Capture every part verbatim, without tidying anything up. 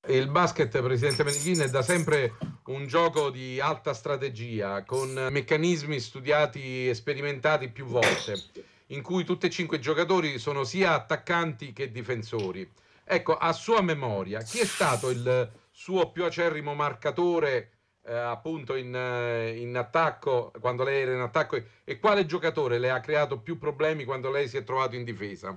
Il basket, presidente Meneghini, è da sempre un gioco di alta strategia, con meccanismi studiati e sperimentati più volte, in cui tutti e cinque i giocatori sono sia attaccanti che difensori. Ecco, a sua memoria, chi è stato il suo più acerrimo marcatore, eh, appunto in, eh, in attacco, quando lei era in attacco, e, e quale giocatore le ha creato più problemi quando lei si è trovato in difesa?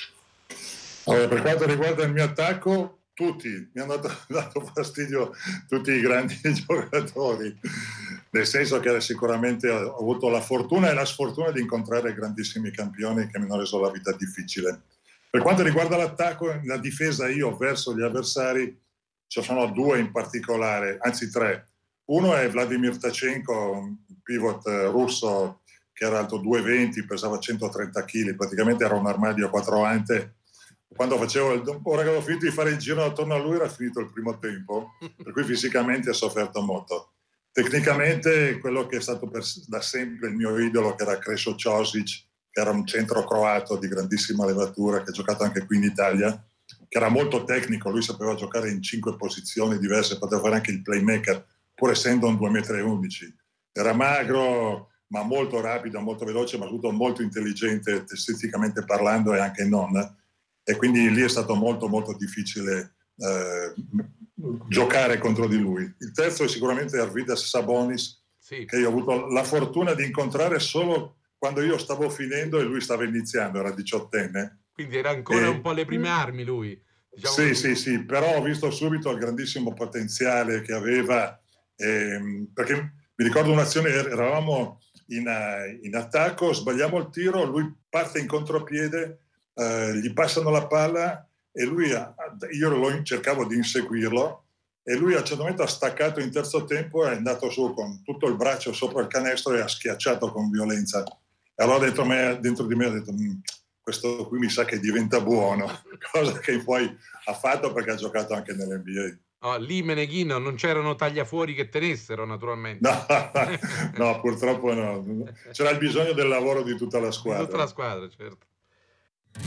Allora, per quanto riguarda il mio attacco, tutti, mi hanno dato, dato fastidio tutti i grandi giocatori, nel senso che sicuramente ho avuto la fortuna e la sfortuna di incontrare grandissimi campioni che mi hanno reso la vita difficile. Per quanto riguarda l'attacco, la difesa io verso gli avversari, ci sono due in particolare, anzi tre. Uno è Vladimir Tachenko, un pivot russo che era alto due virgola venti, pesava centotrenta chili, praticamente era un armadio a quattro ante. Quando facevo il, ora che avevo finito di fare il giro attorno a lui era finito il primo tempo, per cui fisicamente ha sofferto molto. Tecnicamente quello che è stato per, da sempre il mio idolo, che era Krešo Ćosić, che era un centro croato di grandissima levatura, che ha giocato anche qui in Italia, che era molto tecnico, lui sapeva giocare in cinque posizioni diverse, poteva fare anche il playmaker, pur essendo un due virgola undici metri. Era magro, ma molto rapido, molto veloce, ma soprattutto molto intelligente, esteticamente parlando e anche non. E quindi lì è stato molto molto difficile eh, giocare contro di lui. Il terzo è sicuramente Arvydas Sabonis, sì, che io ho avuto la fortuna di incontrare solo quando io stavo finendo e lui stava iniziando, era diciottenne. Quindi era ancora e, un po' le prime armi lui. Diciamo sì, così. sì, sì, però ho visto subito il grandissimo potenziale che aveva, ehm, perché mi ricordo un'azione, eravamo in, in attacco, sbagliamo il tiro, lui parte in contropiede, Uh, gli passano la palla e lui, ha, io lo, cercavo di inseguirlo e lui a un certo momento ha staccato in terzo tempo e è andato su con tutto il braccio sopra il canestro e ha schiacciato con violenza. E allora dentro, me, dentro di me ho detto questo qui mi sa che diventa buono, cosa che poi ha fatto perché ha giocato anche nell'N B A. Oh, lì Meneghino non c'erano tagliafuori che tenessero, naturalmente. No, no, purtroppo no. C'era il bisogno del lavoro di tutta la squadra. Di tutta la squadra, certo.